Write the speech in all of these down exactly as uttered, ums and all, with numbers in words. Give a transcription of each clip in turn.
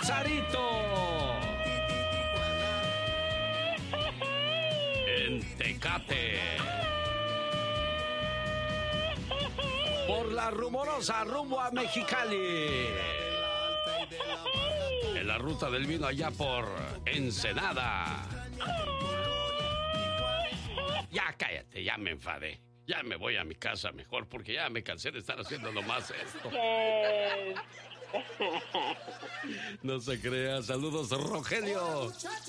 Rosarito. En Tecate. Por la rumorosa rumbo a Mexicali. En la ruta del vino allá por Ensenada. Ya cállate, ya me enfadé. Ya me voy a mi casa mejor porque ya me cansé de estar haciendo nomás esto. No se crea. Saludos, Rogelio.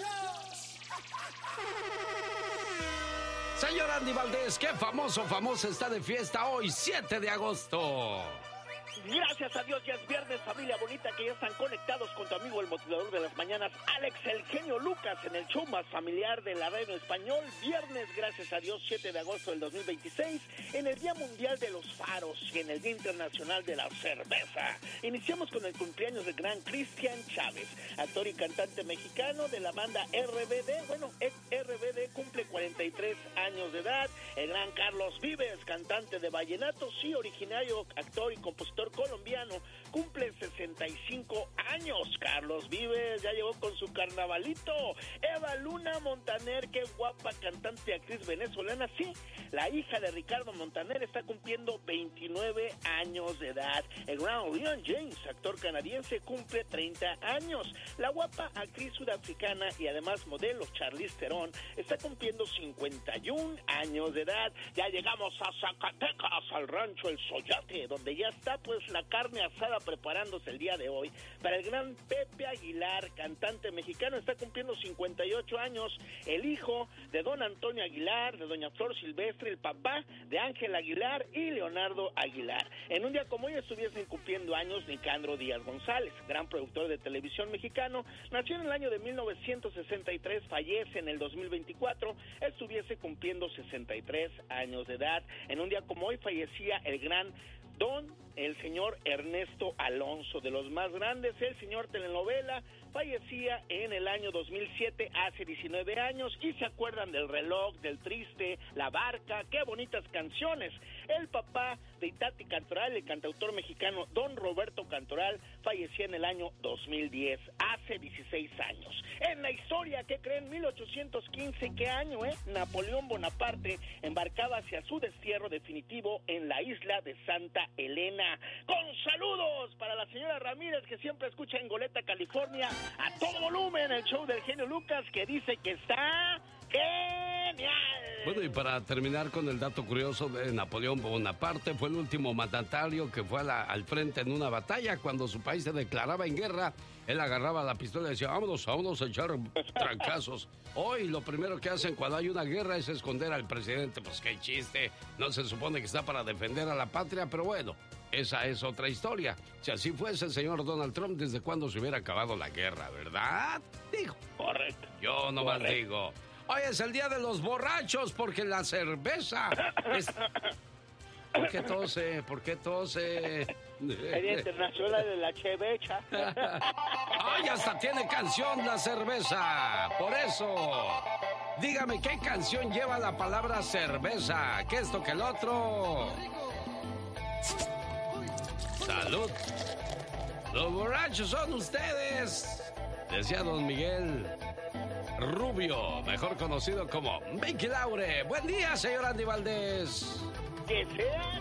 Señor Andy Valdés, qué famoso, famoso está de fiesta hoy, siete de agosto. Gracias a Dios, ya es viernes, familia bonita, que ya están conectados con tu amigo el motivador de las mañanas, Alex el Genio Lucas, en el show más familiar de la radio en español. Viernes, gracias a Dios, siete de agosto del dos mil veintiséis, en el Día Mundial de los Faros y en el Día Internacional de la Cerveza. Iniciamos con el cumpleaños del gran Cristian Chávez, actor y cantante mexicano de la banda R B D. Bueno, R B D cumple cuarenta y tres años de edad. El gran Carlos Vives, cantante de vallenato, sí, originario, actor y compositor colombiano, cumple sesenta y cinco años. Carlos Vives ya llegó con su carnavalito. Eva Luna Montaner, qué guapa cantante y actriz venezolana, sí, la hija de Ricardo Montaner, está cumpliendo veintinueve años de edad. El gran Leon James, actor canadiense, cumple treinta años. La guapa actriz sudafricana y además modelo Charlize Theron está cumpliendo cincuenta y un años de edad. Ya llegamos a Zacatecas, al rancho El Soyate, donde ya está pues la carne asada preparándose el día de hoy para el gran Pepe Aguilar, cantante mexicano, está cumpliendo cincuenta y ocho años, el hijo de don Antonio Aguilar, de doña Flor Silvestre, el papá de Ángel Aguilar y Leonardo Aguilar. En un día como hoy estuviesen cumpliendo años Nicandro Díaz González, gran productor de televisión mexicano, nació en el año de mil novecientos sesenta y tres, fallece en el dos mil veinticuatro, estuviese cumpliendo sesenta y tres años de edad. En un día como hoy fallecía el gran don, el señor Ernesto Alonso, de los más grandes, el señor telenovela, fallecía en el año dos mil siete, hace diecinueve años, y se acuerdan del reloj, del triste, la barca, qué bonitas canciones. El papá de Itati Cantoral, el cantautor mexicano don Roberto Cantoral, fallecía en el año dos mil diez, hace dieciséis años. En la historia, ¿qué creen? mil ochocientos quince, ¿qué año, eh? Napoleón Bonaparte embarcaba hacia su destierro definitivo en la isla de Santa Elena. Con saludos para la señora Ramírez, que siempre escucha en Goleta, California, a todo volumen el show del Genio Lucas, que dice que está genial. Bueno, y para terminar con el dato curioso de Napoleón Bonaparte, fue el último mandatario que fue a la, al frente en una batalla. Cuando su país se declaraba en guerra, él agarraba la pistola y decía, vámonos, vámonos a echar trancazos. Hoy lo primero que hacen cuando hay una guerra es esconder al presidente. Pues qué chiste, no se supone que está para defender a la patria, pero bueno, esa es otra historia. Si así fuese, el señor Donald Trump, ¿desde cuándo se hubiera acabado la guerra, verdad? Digo. Correcto. Yo nomás Correcto. digo. Hoy es el día de los borrachos porque la cerveza es... ¿Por qué tose? ¿Por qué tose? El Día Internacional de la Chevecha. ¡Ay, hasta tiene canción la cerveza! Por eso, dígame, ¿qué canción lleva la palabra cerveza? ¿Qué esto que el otro? ¡Salud! Los borrachos son ustedes, decía don Miguel Rubio, mejor conocido como Mickey Laure. Buen día, señor Andy Valdés. Que sea